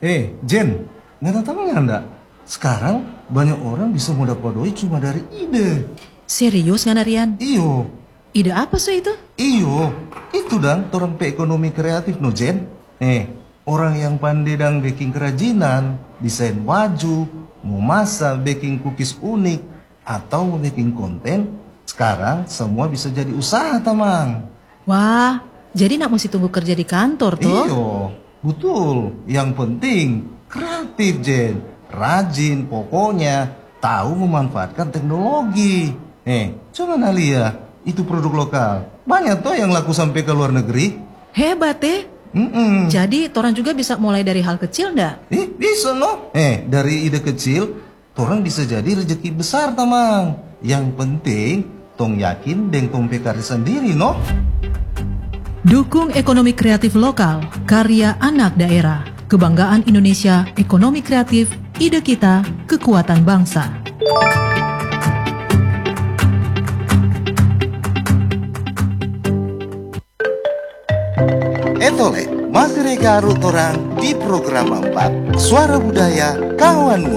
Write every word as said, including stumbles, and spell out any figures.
Eh, Jen, nggak tahu nggak? Sekarang banyak orang bisa mendapat cuma dari ide. Serius nggak Rian? Iyo, Ide apa sih itu? iyo, itu dang orang pe ekonomi kreatif no Jen. Eh, orang yang pandai dang baking kerajinan, desain baju, mau masak, baking cookies unik, atau mau baking konten, sekarang semua bisa jadi usaha tamang. Wah, jadi nak mesti tunggu kerja di kantor tuh? Iyo, betul. Yang penting kreatif Jen, rajin, pokoknya tahu memanfaatkan teknologi. Eh, coba Nalia, itu produk lokal. Banyak tuh yang laku sampai ke luar negeri. Hebat eh. Mm-mm. Jadi orang juga bisa mulai dari hal kecil ndak? Eh, bisa no. Eh, dari ide kecil, orang bisa jadi rezeki besar tamang. Yang penting, tong yakin deng tong pe karya sendiri no. Dukung ekonomi kreatif lokal, karya anak daerah. Kebanggaan Indonesia, ekonomi kreatif, ide kita, kekuatan bangsa. Etole, masih reka orang di program empat Suara Budaya Kawanmu.